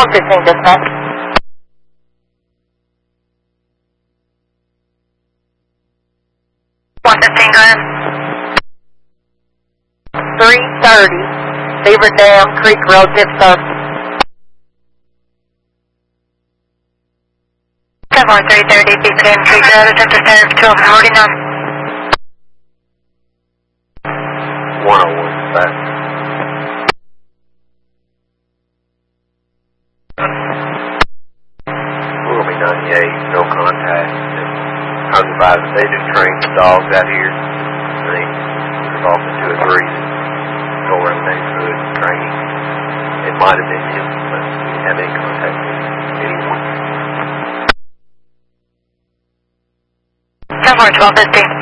115 dispatch. Go ahead. 330 Beaver Dam Creek Road, zip code. 330 Beaver Dam Creek Road, attempt to serve 1249. 101 back. We're going to be 98, no contact. I was advised that they do train the dogs out here. I think there's often 2 or 3 that go around the neighborhood training. It might have been him, but we didn't have any contact with anyone. 1215.